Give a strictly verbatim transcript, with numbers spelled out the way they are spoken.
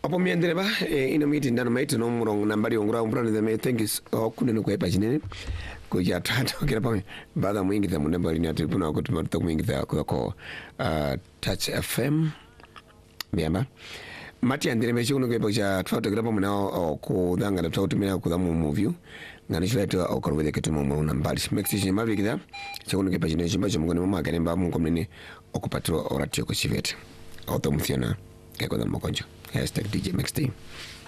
Opo miendere ba eh, ino meeting ndano maite no murong nambari ongura umbra ni me thank you okune no kwepa chinene ko ya tato kira pa bada mwingi za munamba ni ati puna ko tumato mwingi za ko ko uh, Touch F M miamba mati andere me chuno kwepa cha tfauta kira pa mna ko danga da tfauta mina ko da mu movie ngani shleto okorwele ketu mu nambari next station mavi kida chuno kwepa chinene chimba chumugoni mama kane ba mu komnene okupatro oratio ko chivete auto muthiona keko da mokonjo hashtag D J Max T.